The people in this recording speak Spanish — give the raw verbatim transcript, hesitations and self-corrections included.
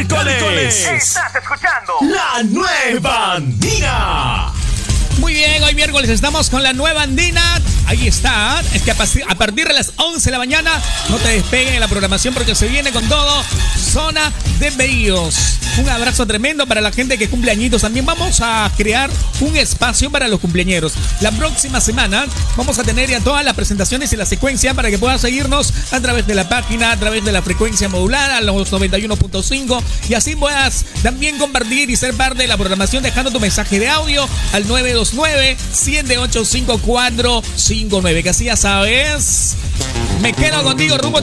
miércoles. Estás escuchando La Nueva Andina. Muy bien, hoy miércoles estamos con La Nueva Andina. Ahí está. Es que a partir de las once de la mañana no te despeguen en la programación porque se viene con todo. Zona de Veíos. Un abrazo tremendo para la gente que cumple añitos. También vamos a crear un espacio para los cumpleañeros. La próxima semana vamos a tener ya todas las presentaciones y la secuencia para que puedas seguirnos a través de la página, a través de la frecuencia modulada, los noventa y uno punto cinco. Y así puedas también compartir y ser parte de la programación dejando tu mensaje de audio al nueve dos nueve, siete ocho cinco cuatro cinco nueve. Que así ya sabes. Me quedo contigo rumbo